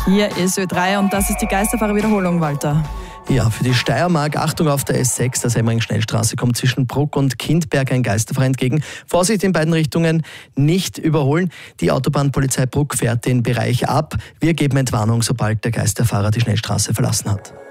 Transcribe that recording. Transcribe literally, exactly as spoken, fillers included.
Hier ist Ö drei und das ist die Geisterfahrer-Wiederholung, Walter. Ja, für die Steiermark, Achtung auf der S sechs, der Semmering-Schnellstraße, kommt zwischen Bruck und Kindberg ein Geisterfahrer entgegen. Vorsicht in beiden Richtungen, nicht überholen. Die Autobahnpolizei Bruck fährt den Bereich ab. Wir geben Entwarnung, sobald der Geisterfahrer die Schnellstraße verlassen hat.